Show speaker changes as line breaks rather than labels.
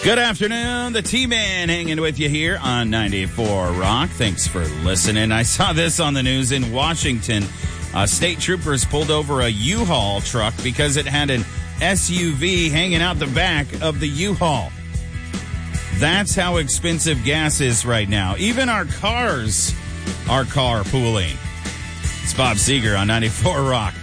Good afternoon. The T-Man hanging with you here on 94 Rock. Thanks for listening. I saw this on the news in Washington. State troopers pulled over a U-Haul truck because it had an SUV hanging out the back of the U-Haul. That's how expensive gas is right now. Even our cars are carpooling. It's Bob Seger on 94 Rock.